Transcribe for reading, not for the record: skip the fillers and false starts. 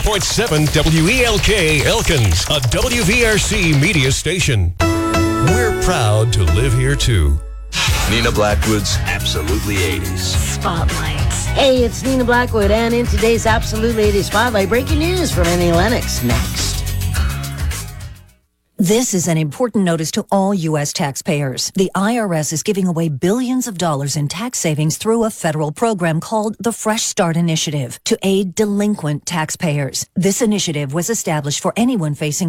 .7 WELK Elkins, a WVRC media station. We're proud to live here too. Nina Blackwood's Absolutely 80s. Spotlight. Hey, it's Nina Blackwood, and in today's Absolutely 80s Spotlight, breaking news from Annie Lennox next. This is an important notice to all U.S. taxpayers. The IRS is giving away billions of dollars in tax savings through a federal program called the Fresh Start Initiative to aid delinquent taxpayers. This initiative was established for anyone facing